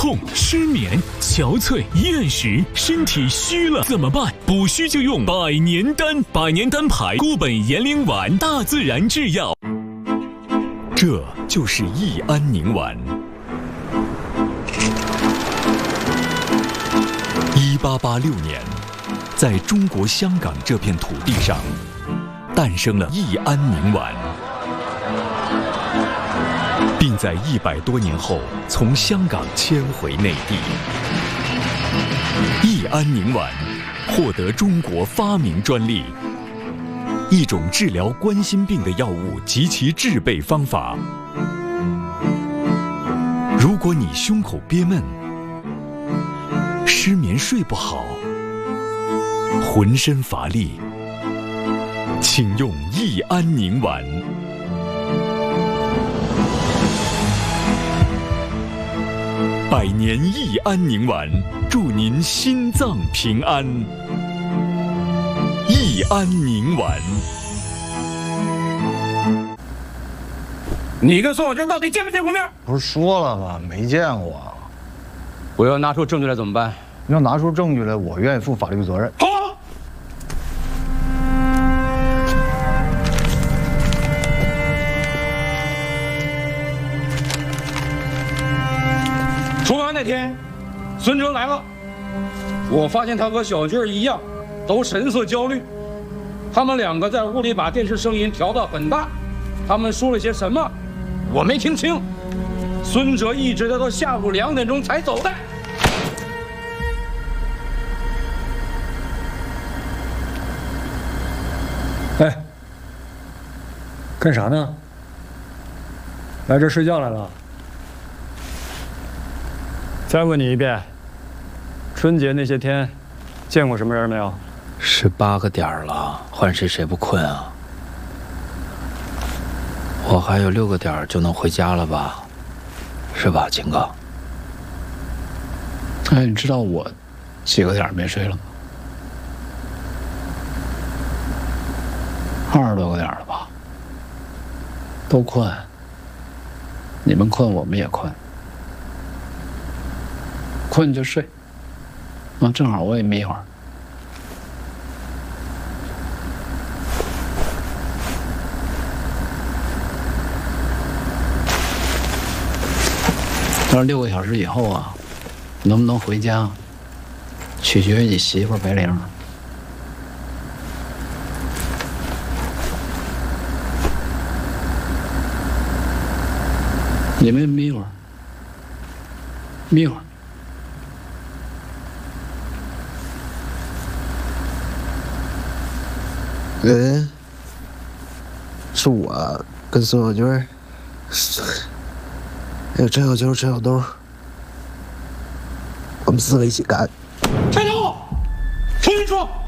痛、失眠、憔悴、厌食，身体虚了怎么办？补虚就用百年丹，百年丹牌固本延龄丸，大自然制药。这就是益安宁丸。1886年，在中国香港这片土地上，诞生了益安宁丸，并在100多年后从香港迁回内地。益安宁丸获得中国发明专利，一种治疗冠心病的药物及其制备方法。如果你胸口憋闷、失眠睡不好、浑身乏力，请用益安宁丸。百年益安宁丸，祝您心脏平安。益安宁丸。 你跟宋小军到底见没见过面？ 不是说了吗？没见过。 我要拿出证据来怎么办？ 要拿出证据来，我愿意负法律责任。 好。出发那天，孙哲来了，我发现他和小军一样，都神色焦虑。他们两个在屋里把电视声音调到很大，他们说了些什么，我没听清。孙哲一直待到下午2点钟才走的。 哎，干啥呢？来这儿睡觉来了？再问你一遍，春节那些天，见过什么人没有 ？18个点了，换谁不困啊？我还有6个点就能回家了吧？是吧，秦哥？ 哎，你知道我几个点没睡了吗？20多个点了吧？都困。你们困，我们也困。困就睡。啊，正好我也眯会儿。要是6个小时以后啊，能不能回家，取决于你媳妇白玲。你们眯会儿，眯会儿。 是我跟孙小军，还有陈小秋、陈小东，我们4个一起干。 开头，重新说。